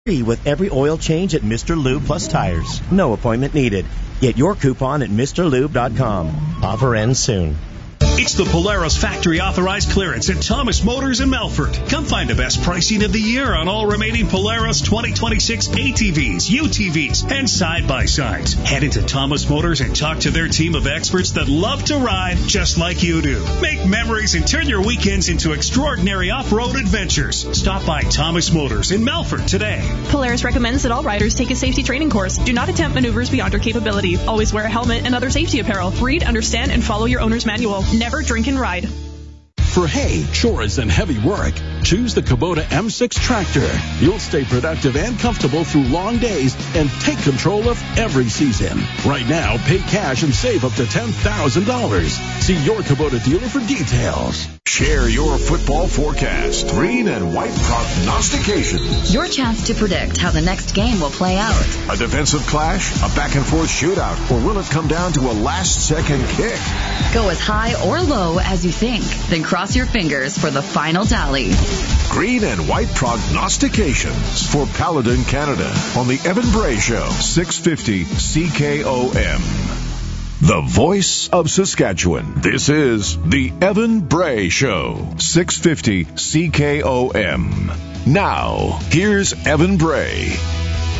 Free with every oil change at Mr. Lube Plus Tires. No appointment needed. Get your coupon at MrLube.com. Offer ends soon. It's the Polaris factory authorized clearance at Thomas Motors in Melfort. Come find the best pricing of the year on all remaining Polaris 2026 ATVs, UTVs, and side-by-sides. Head into Thomas Motors and talk to their team of experts that love to ride just like you do. Make memories and turn your weekends into extraordinary off-road adventures. Stop by Thomas Motors in Melfort today. Polaris recommends that all riders take a safety training course. Do not attempt maneuvers beyond your capability. Always wear a helmet and other safety apparel. Read, understand, and follow your owner's manual. Never drink and ride. For hay, chores, and heavy work, choose the Kubota M6 tractor. You'll stay productive and comfortable through long days and take control of every season. Right now, pay cash and save up to $10,000. See your Kubota dealer for details. Share your football forecast. Green and white prognostications. Your chance to predict how the next game will play out. A defensive clash, a back-and-forth shootout, or will it come down to a last-second kick? Go as high or low as you think, then cross your fingers for the final tally. Green and white prognostications for Paladin Canada on the Evan Bray Show, 650 CKOM. The voice of Saskatchewan. This is the Evan Bray Show, 650 CKOM. Now, here's Evan Bray.